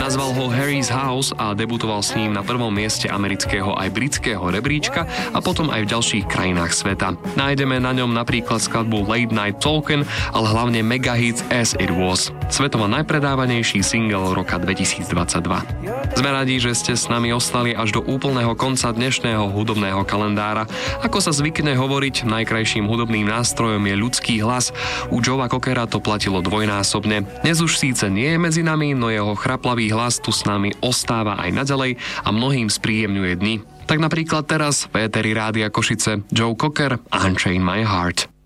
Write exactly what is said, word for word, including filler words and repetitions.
Nazval ho Harry's House a debutoval s ním na prvom mieste amerického aj britského rebríčka a potom aj v ďalších krajinách sveta. Nájdeme na ňom napríklad skladbu Late Night Talkin', ale hlavne megahit As It Was, svetovo najpredávanejší single roka dvetisícdvadsaťdva. Sme radi, že ste s nami ostali až do úplného konca dnešného hudobného kalendára. Ako sa zvykne hovoriť, najkrajším hudobným nástrojom je ľudský hlas. U Joea Cockera to platilo dvojnásobne. Dnes už síce nie je medzi nami, no jeho chraplavý hlas tu s nami ostáva aj naďalej a mnohým spríjemňuje dni. Tak napríklad teraz v éteri Rádia Košice Joe Cocker, Unchain My Heart.